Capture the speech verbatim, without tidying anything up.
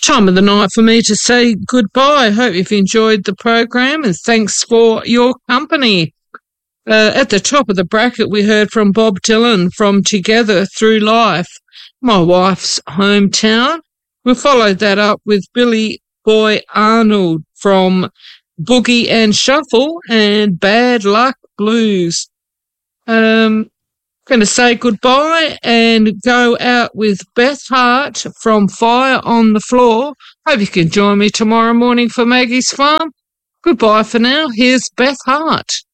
time of the night for me to say goodbye. Hope you've enjoyed the program and thanks for your company. Uh, at the top of the bracket, we heard from Bob Dylan from Together Through Life, my wife's hometown. We followed that up with Billy Boy Arnold from Boogie and Shuffle and Bad Luck Blues. Um, going to say goodbye and go out with Beth Hart from Fire on the Floor. Hope you can join me tomorrow morning for Maggie's Farm. Goodbye for now. Here's Beth Hart.